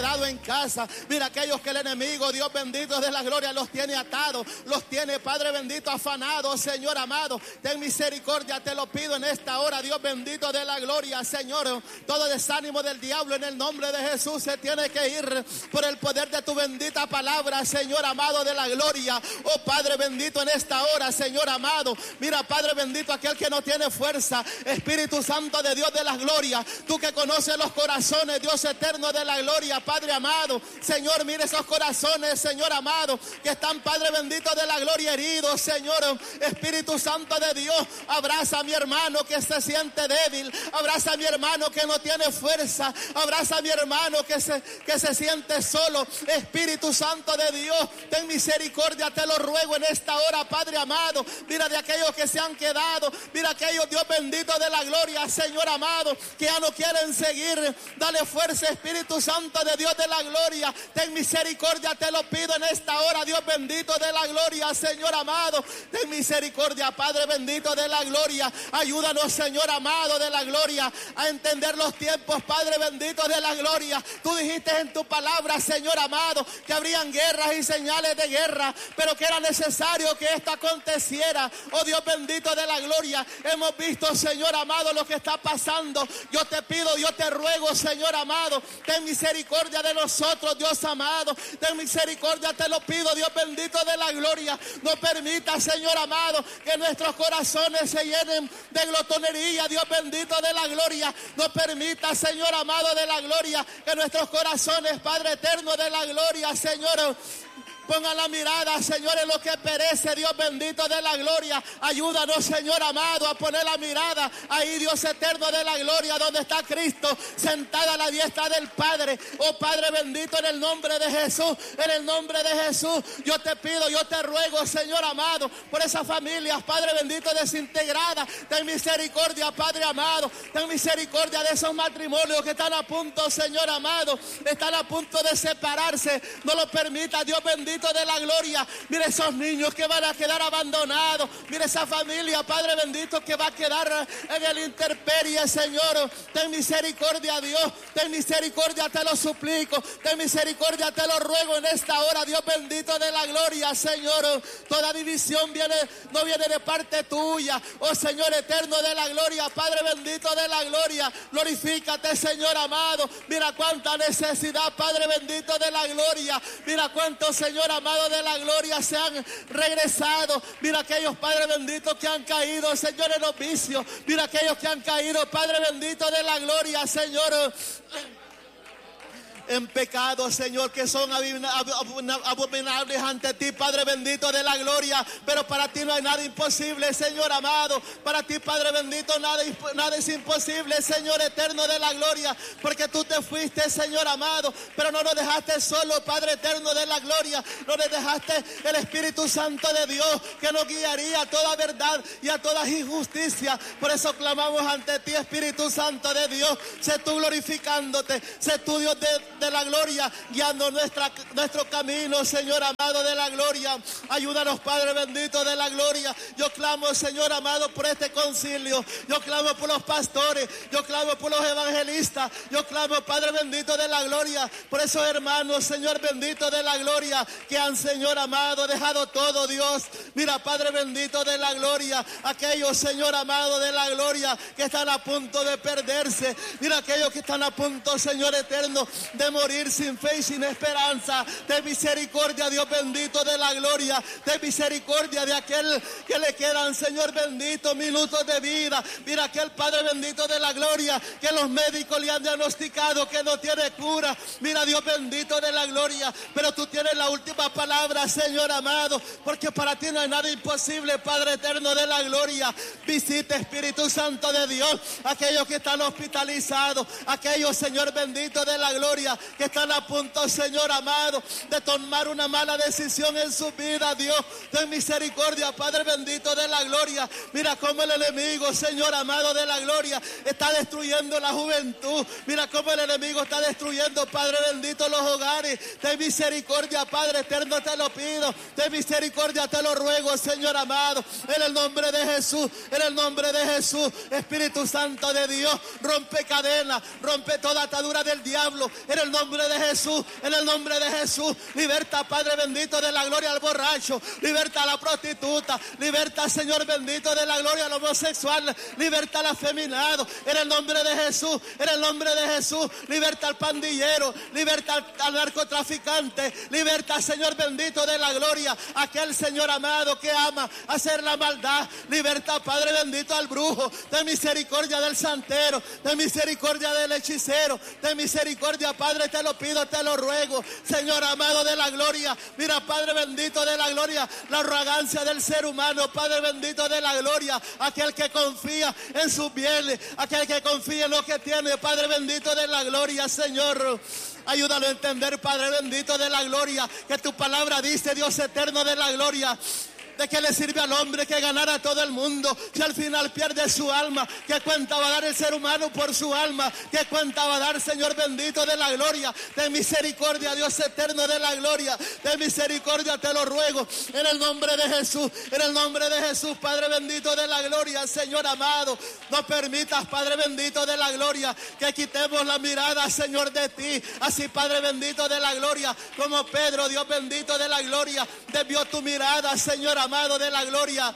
prosperado en casa. Mira aquellos que el enemigo, Dios bendito de la gloria, los tiene atados, los tiene, Padre bendito, afanados, Señor amado. Ten misericordia, te lo pido en esta hora, Dios bendito de la gloria, Señor. Todo desánimo del diablo en el nombre de Jesús se tiene que ir por el poder de tu bendita palabra, Señor amado de la gloria. Oh Padre bendito, en esta hora, Señor amado, mira Padre bendito, aquel que no tiene fuerza, Espíritu Santo de Dios de la gloria, tú que conoces los corazones, Dios eterno de la gloria, Padre amado, Señor, mire esos corazones, Señor amado, que están, Padre bendito de la gloria, heridos, Señor. Espíritu Santo de Dios, abraza a mi hermano que se siente débil, abraza a mi hermano que no tiene fuerza, abraza a mi hermano que se siente solo. Espíritu Santo de Dios, ten misericordia, te lo ruego en esta hora, Padre amado. Mira de aquellos que se han quedado, mira aquellos, Dios bendito de la gloria, Señor amado, que ya no quieren seguir. Dale fuerza, Espíritu Santo de Dios de la gloria, ten misericordia, te lo pido en esta hora, Dios bendito de la gloria, Señor amado, ten misericordia, Padre bendito de la gloria. Ayúdanos, Señor amado de la gloria, a entender los tiempos, Padre bendito de la gloria. Tú dijiste en tu palabra, Señor amado, que habrían guerras y señales de guerra, pero que era necesario que esto aconteciera. Oh Dios bendito de la gloria, hemos visto, Señor amado, lo que está pasando. Yo te pido, yo te ruego, Señor amado, ten misericordia de nosotros, Dios amado, ten misericordia, te lo pido, Dios bendito de la gloria. No permita, Señor amado, que nuestros corazones se llenen de glotonería, Dios bendito de la gloria. No permita, Señor amado de la gloria, que nuestros corazones, Padre eterno de la gloria, Señor, ponga la mirada, Señor, en lo que perece, Dios bendito de la gloria. Ayúdanos, Señor amado, a poner la mirada ahí, Dios eterno de la gloria, donde está Cristo, sentada a la diestra del Padre. Oh Padre bendito, en el nombre de Jesús, en el nombre de Jesús, yo te pido, yo te ruego, Señor amado, por esas familias, Padre bendito, desintegradas. Ten misericordia, Padre amado, ten misericordia de esos matrimonios que están a punto, Señor amado, están a punto de separarse. No lo permita, Dios bendito de la gloria. Mire esos niños que van a quedar abandonados. Mire esa familia, Padre bendito, que va a quedar en el intemperie, Señor. Ten misericordia, Dios. Ten misericordia, te lo suplico. Ten misericordia, te lo ruego en esta hora, Dios bendito de la gloria, Señor. Toda división no viene de parte tuya. Oh Señor eterno de la gloria, Padre bendito de la gloria. Glorifícate, Señor amado. Mira cuánta necesidad, Padre bendito de la gloria. Mira cuánto, Señor amado de la gloria, se han regresado. Mira aquellos, Padre bendito, que han caído, Señor, en los vicios. Mira aquellos que han caído, Padre bendito de la gloria, Señor, en pecado, Señor, que son abominables ante ti, Padre bendito de la gloria. Pero para ti no hay nada imposible, Señor amado. Para ti, Padre bendito, nada es imposible, Señor eterno de la gloria. Porque tú te fuiste, Señor amado, pero no nos dejaste solo, Padre eterno de la gloria. No nos dejaste el Espíritu Santo de Dios, que nos guiaría a toda verdad y a toda injusticia. Por eso clamamos ante ti, Espíritu Santo de Dios. Sé tú glorificándote, sé tú, Dios de la gloria, guiando nuestro camino, Señor amado de la gloria. Ayúdanos, Padre bendito de la gloria. Yo clamo, Señor amado, por este concilio. Yo clamo por los pastores. Yo clamo por los evangelistas. Yo clamo, Padre bendito de la gloria, por esos hermanos, Señor bendito de la gloria, que han, Señor amado, dejado todo, Dios. Mira, Padre bendito de la gloria, aquellos, Señor amado de la gloria, que están a punto de perderse. Mira aquellos que están a punto, Señor eterno, de morir sin fe y sin esperanza. Ten misericordia, Dios bendito de la gloria. Ten misericordia de aquel que le quedan, Señor bendito, minutos de vida. Mira aquel, Padre bendito de la gloria, que los médicos le han diagnosticado que no tiene cura. Mira, Dios bendito de la gloria, pero tú tienes la última palabra, Señor amado, porque para ti no hay nada imposible, Padre eterno de la gloria. Visita, Espíritu Santo de Dios, aquellos que están hospitalizados, aquellos, Señor bendito de la gloria, que están a punto, Señor amado, de tomar una mala decisión en su vida. Dios, ten misericordia, Padre bendito de la gloria. Mira cómo el enemigo, Señor amado de la gloria, está destruyendo la juventud. Mira cómo el enemigo está destruyendo, Padre bendito, los hogares. Ten misericordia, Padre eterno, te lo pido. Ten misericordia, te lo ruego, Señor amado, en el nombre de Jesús, en el nombre de Jesús. Espíritu Santo de Dios, rompe cadenas, rompe toda atadura del diablo, en el nombre de Jesús, en el nombre de Jesús. Liberta, Padre bendito de la gloria, al borracho. Liberta a la prostituta. Liberta, Señor bendito de la gloria, al homosexual. Liberta al afeminado. En el nombre de Jesús, en el nombre de Jesús. Liberta al pandillero. Liberta al narcotraficante. Liberta, Señor bendito de la gloria, aquel Señor amado que ama hacer la maldad. Liberta, Padre bendito, al brujo. Ten misericordia del santero. Ten misericordia del hechicero. Ten misericordia, Padre, te lo pido, te lo ruego, Señor amado de la gloria. Mira, Padre bendito de la gloria, la arrogancia del ser humano, Padre bendito de la gloria, aquel que confía en sus bienes, aquel que confía en lo que tiene, Padre bendito de la gloria, Señor. Ayúdalo a entender, Padre bendito de la gloria, que tu palabra dice, Dios eterno de la gloria, ¿de qué le sirve al hombre que ganara todo el mundo si al final pierde su alma? ¿Qué cuenta va a dar el ser humano por su alma? ¿Qué cuenta va a dar, Señor bendito de la gloria? Ten misericordia, Dios eterno de la gloria. Ten misericordia, te lo ruego, en el nombre de Jesús. En el nombre de Jesús, Padre bendito de la gloria, Señor amado. No permitas, Padre bendito de la gloria, que quitemos la mirada, Señor, de ti. Así, Padre bendito de la gloria, como Pedro, Dios bendito de la gloria, desvió tu mirada, Señor amado de la gloria.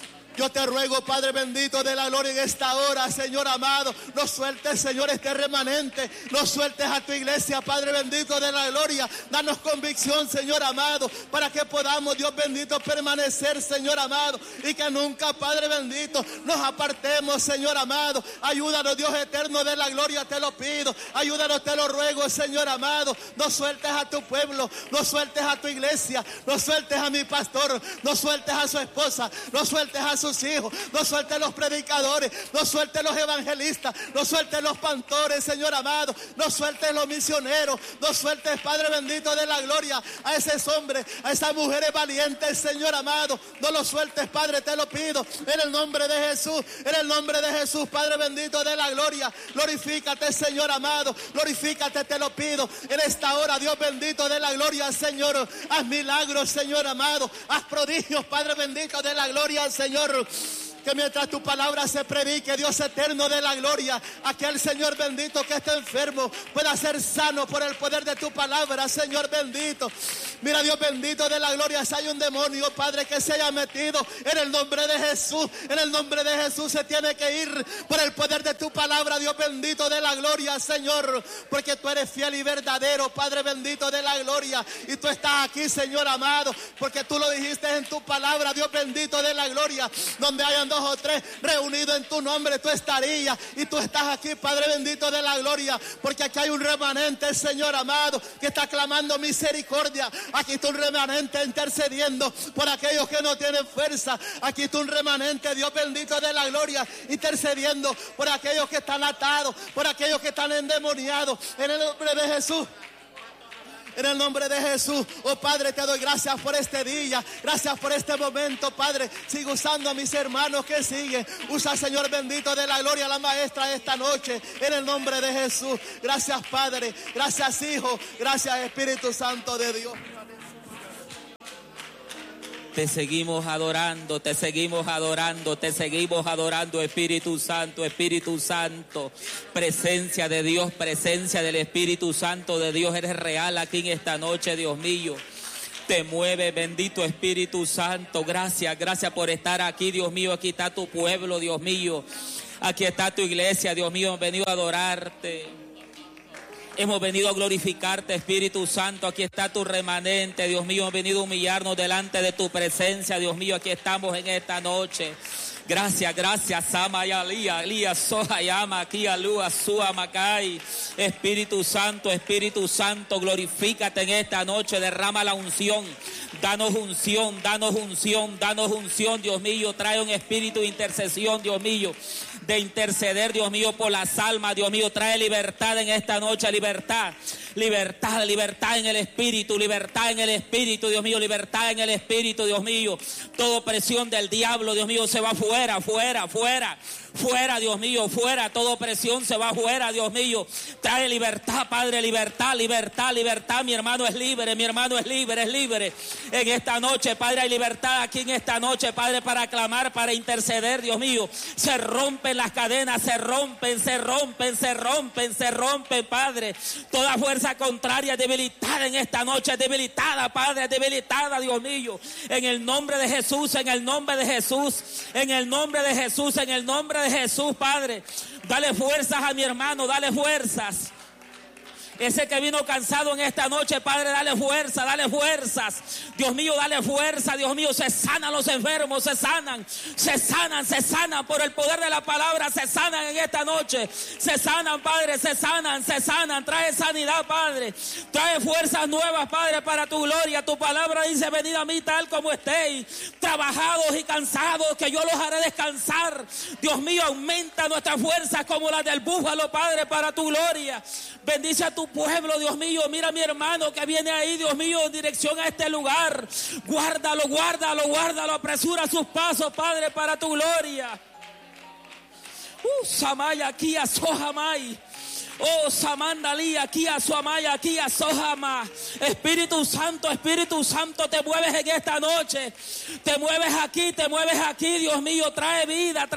Yo te ruego, Padre bendito de la gloria, en esta hora, Señor amado, no sueltes, Señor, este remanente, no sueltes a tu iglesia, Padre bendito de la gloria. Danos convicción, Señor amado, para que podamos, Dios bendito, permanecer, Señor amado, y que nunca, Padre bendito, nos apartemos, Señor amado. Ayúdanos, Dios eterno de la gloria, te lo pido. Ayúdanos, te lo ruego, Señor amado. No sueltes a tu pueblo, no sueltes a tu iglesia, no sueltes a mi pastor, no sueltes a su esposa, no sueltes a sus hijos, no sueltes los predicadores, no sueltes los evangelistas, no sueltes los pastores, Señor amado, no sueltes los misioneros, no sueltes, Padre bendito de la gloria, a esos hombres, a esas mujeres valientes, Señor amado. No los sueltes, Padre, te lo pido, en el nombre de Jesús, en el nombre de Jesús, Padre bendito de la gloria. Glorifícate, Señor amado, glorifícate, te lo pido, en esta hora, Dios bendito de la gloria, Señor. Haz milagros, Señor amado, haz prodigios, Padre bendito de la gloria, Señor. Que mientras tu palabra se predique, Dios eterno de la gloria, aquel Señor bendito que esté enfermo pueda ser sano por el poder de tu palabra, Señor bendito. Mira, Dios bendito de la gloria, si hay un demonio, Padre, que se haya metido, en el nombre de Jesús, en el nombre de Jesús se tiene que ir por el poder de tu palabra, Dios bendito de la gloria, Señor, porque tú eres fiel y verdadero, Padre bendito de la gloria, y tú estás aquí, Señor amado, porque tú lo dijiste en tu palabra, Dios bendito de la gloria, donde hayan dos o tres reunidos en tu nombre, tú estarías, y tú estás aquí, Padre bendito de la gloria, porque aquí hay un remanente, Señor amado, que está clamando misericordia. Aquí está un remanente intercediendo por aquellos que no tienen fuerza. Aquí está un remanente, Dios bendito de la gloria, intercediendo por aquellos que están atados, por aquellos que están endemoniados, en el nombre de Jesús. En el nombre de Jesús, oh Padre, te doy gracias por este día, gracias por este momento, Padre. Sigue usando a mis hermanos que siguen. Usa, Señor bendito de la gloria, la maestra esta noche, en el nombre de Jesús. Gracias, Padre, gracias, Hijo, gracias, Espíritu Santo de Dios. Te seguimos adorando, te seguimos adorando, te seguimos adorando, Espíritu Santo, Espíritu Santo. Presencia de Dios, presencia del Espíritu Santo de Dios. Eres real aquí en esta noche, Dios mío. Te mueve, bendito Espíritu Santo. Gracias, gracias por estar aquí, Dios mío. Aquí está tu pueblo, Dios mío. Aquí está tu iglesia, Dios mío. Hemos venido a adorarte. Hemos venido a glorificarte, Espíritu Santo. Aquí está tu remanente, Dios mío. Hemos venido a humillarnos delante de tu presencia, Dios mío. Aquí estamos en esta noche. Gracias, gracias. Samayalía, Sohayama, aquí Alúa, Suamakai. Espíritu Santo, glorifícate en esta noche. Derrama la unción. Danos unción, danos unción, danos unción, Dios mío. Trae un espíritu de intercesión, Dios mío. De interceder, Dios mío, por las almas, Dios mío. Trae libertad en esta noche, libertad. Libertad, libertad en el Espíritu, libertad en el Espíritu, Dios mío, libertad en el Espíritu, Dios mío. Toda opresión del diablo, Dios mío, se va fuera, fuera, fuera. Fuera, Dios mío, fuera, toda opresión se va fuera, Dios mío. Trae libertad, Padre, libertad, libertad, libertad. Mi hermano es libre, mi hermano es libre, es libre. En esta noche, Padre, hay libertad aquí en esta noche, Padre, para clamar, para interceder, Dios mío. Se rompen las cadenas se rompen, se rompen, se rompen, se rompen, Padre. Toda fuerza contraria debilitada en esta noche, debilitada, Padre, debilitada, Dios mío. En el nombre de Jesús, en el nombre de Jesús, en el nombre de Jesús, en el nombre de Jesús, Padre. Dale fuerzas a mi hermano, dale fuerzas. Ese que vino cansado en esta noche, Padre, dale fuerza, dale fuerzas. Dios mío, dale fuerza, Dios mío, se sanan los enfermos, se sanan por el poder de la palabra, se sanan en esta noche. Se sanan, Padre, se sanan. Trae sanidad, Padre. Trae fuerzas nuevas, Padre, para tu gloria. Tu palabra dice, venid a mí tal como estéis, trabajados y cansados, que yo los haré descansar. Dios mío, aumenta nuestras fuerzas como las del búfalo, Padre, para tu gloria. Bendice a tu pueblo, Dios mío. Mira a mi hermano que viene ahí, Dios mío, en dirección a este lugar. Guárdalo. Apresura sus pasos, Padre, para tu gloria. Samaya, aquí a Sohamay. Oh, Samandalí, aquí a Suamaya, aquí a Sohama. Espíritu Santo, te mueves en esta noche. Te mueves aquí, Dios mío. Trae vida.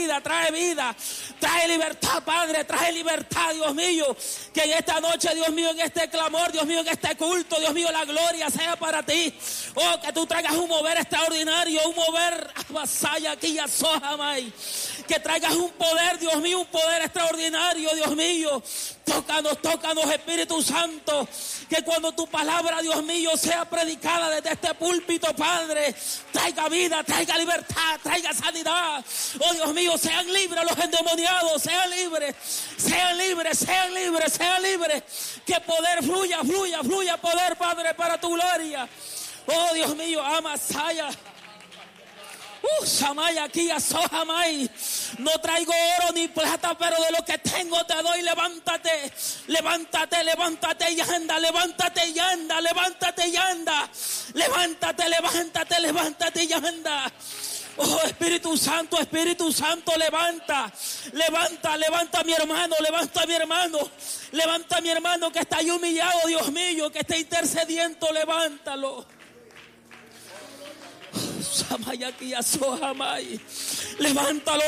Trae libertad, Padre, trae libertad, Dios mío. Que en esta noche, Dios mío, en este clamor, Dios mío, en este culto, Dios mío, la gloria sea para ti. Oh, que tú traigas un mover extraordinario, un mover vasalla aquí a Sohamay. Que traigas un poder, Dios mío, un poder extraordinario, Dios mío. Tócanos, Espíritu Santo. Que cuando tu palabra, Dios mío, sea predicada desde este púlpito, Padre, traiga vida, traiga libertad, traiga sanidad. Oh, Dios mío, sean libres los endemoniados, sean libres. Que poder fluya, poder, Padre, para tu gloria. Oh, Dios mío, Amasaya. Samaya, aquí a Sohamay. No traigo oro ni plata, pero de lo que tengo te doy. Levántate y anda. Levántate y anda. Oh, Espíritu Santo, levanta a mi hermano. Levanta a mi hermano que está ahí humillado, Dios mío, que está intercediendo. Levántalo. Levántalo.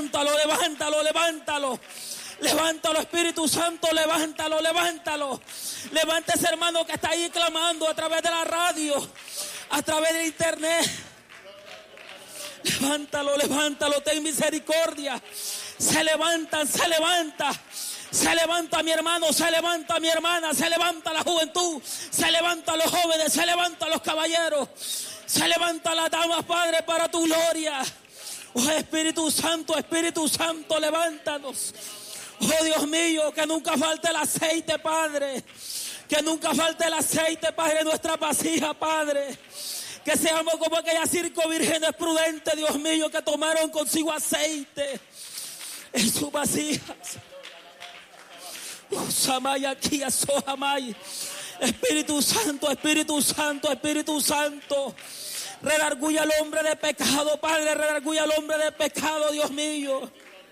Levántalo, Espíritu Santo, levántalo. Levanta ese hermano que está ahí clamando a través de la radio, a través de internet. Levántalo, ten misericordia. Se levanta mi hermano, se levanta mi hermana, se levanta la juventud, se levantan los jóvenes, se levantan los caballeros, se levantan las damas, Padre, para tu gloria. Oh, Espíritu Santo, levántanos. Oh, Dios mío, que nunca falte el aceite, Padre. Que nunca falte el aceite, Padre, en nuestra vasija, Padre. Que seamos como aquellas 5 vírgenes prudentes, Dios mío, que tomaron consigo aceite en sus vasijas. Samaya, aquí a Sohamay. Espíritu Santo. Redarguye al hombre de pecado, Padre. Redarguye al hombre de pecado, Dios mío.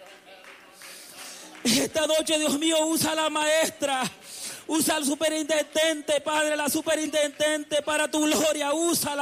Esta noche, Dios mío, usa a la maestra. Usa al superintendente, Padre, la superintendente para tu gloria. Úsala.